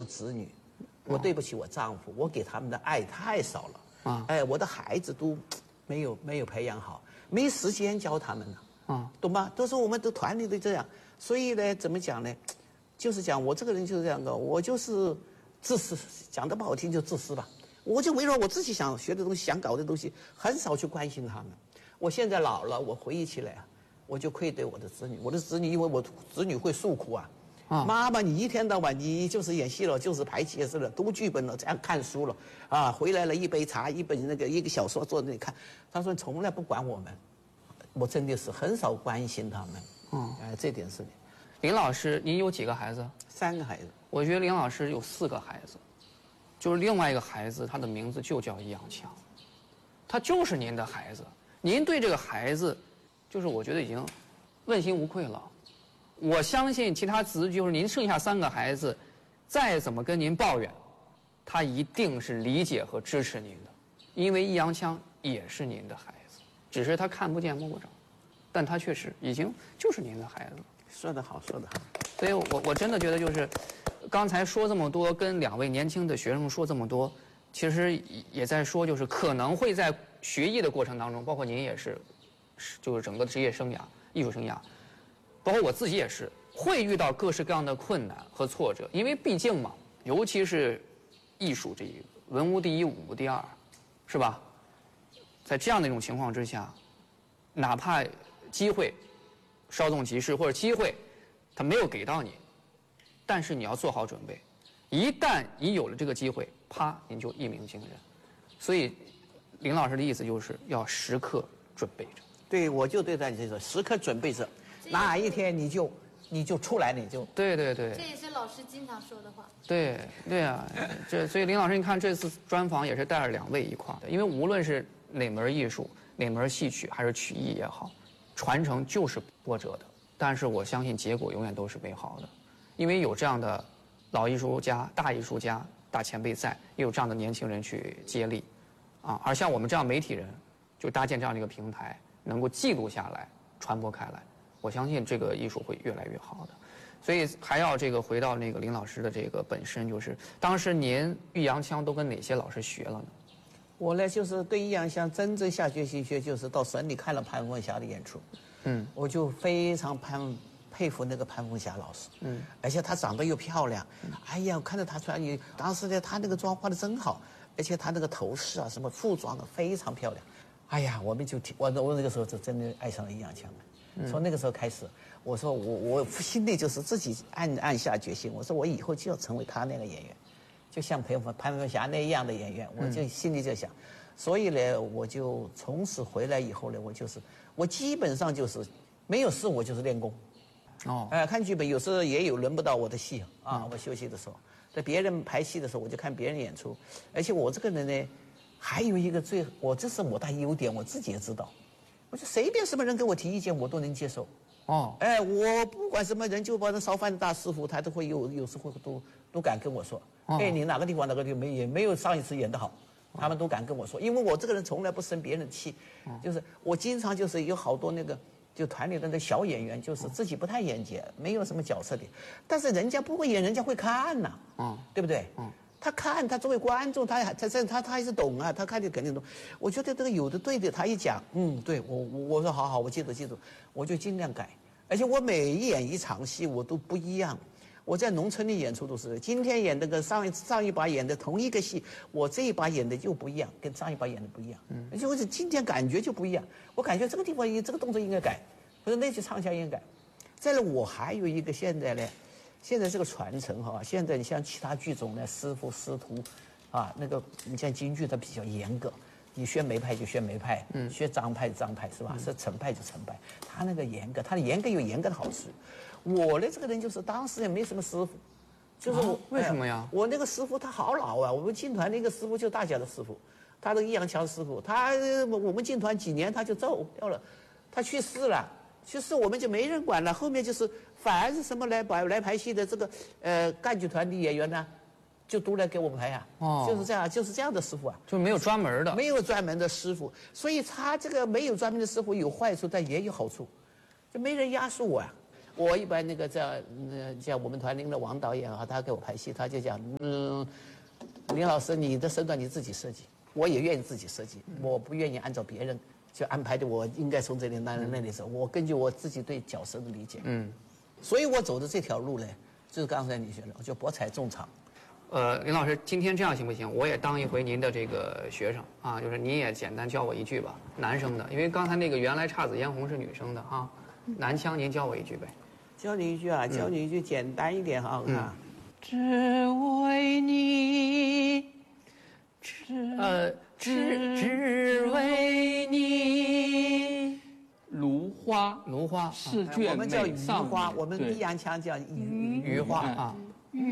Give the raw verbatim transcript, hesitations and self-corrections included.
子女，我对不起我丈夫，我给他们的爱太少了啊！哎，我的孩子都没有没有培养好，没时间教他们呢啊，懂吗？都是我们的团里都这样，所以呢，怎么讲呢？就是讲我这个人就是这样的，我就是自私，讲的不好听就自私吧。我就围绕我自己想学的东西、想搞的东西，很少去关心他们。我现在老了，我回忆起来啊，我就愧对我的子女。我的子女，因为我子女会诉苦啊。啊，妈妈，你一天到晚你就是演戏了，就是排解释了，读剧本了，这样看书了，啊，回来了一杯茶，一本那个一个小说坐那里看。他说从来不管我们，我真的是很少关心他们。嗯，哎，这点是的。 林老师，您有几个孩子？ 三个孩子。 我觉得林老师有四个孩子，就是另外一个孩子，他的名字就叫易阳强，他就是您的孩子。您对这个孩子，就是我觉得已经问心无愧了。我相信其他子女，就是您剩下三个孩子，再怎么跟您抱怨，他一定是理解和支持您的，因为易阳强也是您的孩子，只是他看不见摸不着，但他确实已经就是您的孩子。 说得好，说得好。 所以我我真的觉得就是，刚才说这么多，跟两位年轻的学生说这么多，其实也在说，就是可能会在学艺的过程当中，包括您也是，就是整个职业生涯、艺术生涯。包括我自己也是会遇到各式各样的困难和挫折，因为毕竟嘛，尤其是艺术这一个文无第一，武无第二，是吧？在这样的一种情况之下，哪怕机会稍纵即逝，或者机会他没有给到你，但是你要做好准备，一旦你有了这个机会，啪，您就一鸣惊人。所以，林老师的意思就是要时刻准备着。 对，我就对待你这个时刻准备着。哪一天你就你就出来，你就对对对， 这也是老师经常说的话。 对对啊，这所以林老师，你看这次专访也是带着两位一块的，因为无论是哪门艺术、哪门戏曲还是曲艺也好，传承就是波折的，但是我相信结果永远都是美好的，因为有这样的老艺术家、大艺术家、大前辈在，也有这样的年轻人去接力，啊，而像我们这样媒体人，就搭建这样的一个平台，能够记录下来、传播开来。我相信这个艺术会越来越好的，所以还要这个回到那个林老师的这个本身，就是当时您易阳腔都跟哪些老师学了呢？ 我呢，就是对易阳腔真正下决心学，就是到省里看了潘凤霞的演出，嗯，我就非常潘佩服那个潘凤霞老师，嗯，而且她长得又漂亮，嗯、哎呀，我看到她穿衣，当时呢，她那个妆化的真好，而且她那个头饰啊，什么服装啊，非常漂亮，哎呀，我们就我我那个时候就真的爱上了易阳腔了。从那个时候开始，我说我我心里就是自己暗暗下决心，我说我以后就要成为他那个演员，就像潘潘凤霞那样的演员，我就心里就想，所以呢，我就从此回来以后呢，我就是我基本上就是没有事我就是练功，哦，哎、呃，看剧本有时候也有轮不到我的戏啊，我休息的时候，在别人排戏的时候我就看别人演出，而且我这个人呢，还有一个最我这是我的优点，我自己也知道。我就随便什么人给我提意见，我都能接受。哦，哎，我不管什么人，就把那烧饭的大师傅，他都会有有时候都都敢跟我说，哦、哎，你哪个地方哪个地方没也没有上一次演得好，哦、他们都敢跟我说，因为我这个人从来不生别人的气，哦、就是我经常就是有好多那个就团里的那小演员，就是自己不太演节，没有什么角色的，但是人家不会演，人家会看呐、啊，哦、对不对？嗯。他看，他作为观众，他他他他他还是懂啊，他看就肯定懂。我觉得这个有的对的，他一讲，嗯，对我我我说好好，我记住记住，我就尽量改。而且我每演一场戏我都不一样。我在农村里演出都是，今天演那个上一上一把演的同一个戏，我这一把演的又不一样，跟上一把演的不一样。嗯，而且我是今天感觉就不一样，我感觉这个地方这个动作应该改，或者那句唱腔应该改。再来，我还有一个现在呢。现在这个传承哈，现在你像其他剧种呢，师傅师徒，啊，那个你像京剧它比较严格，你学梅派就学梅派，嗯，学张派张派是吧？嗯、是程派就程派，他那个严格，他的严格有严格的好处。我呢这个人就是当时也没什么师傅，就是我、啊、 为什么呀、 哎？我那个师傅他好老啊，我们进团那个师傅就大家的师傅，他这个易阳强师傅，他我们进团几年他就走掉了，他去世了。去世我们就没人管了，后面就是凡是什么来排来排戏的这个呃赣剧团的演员呢，就都来给我们排呀、啊，哦，就是这样，就是这样的师傅啊， 就没有专门的， 没有专门的师傅，所以他这个没有专门的师傅有坏处，但也有好处，就没人压缩我啊。 我一般那个在呃像我们团领的王导演啊，他给我拍戏，他就讲，嗯，林老师，你的身段你自己设计，我也愿意自己设计，我不愿意按照别人就安排的，我应该从这里那里那里走，我根据我自己对角色的理解，嗯，所以我走的这条路呢，就是刚才你说的，就博采众长。 呃，林老师，今天这样行不行？我也当一回您的这个学生啊，就是您也简单教我一句吧，男生的，因为刚才那个原来姹紫嫣红是女生的啊，男腔您教我一句呗。 教你一句啊，教你一句简单一点哈，啊， 只为你，只呃只只为你， 芦花， 芦花试卷我们叫美鱼花， 少女我们对益阳腔叫鱼鱼花啊。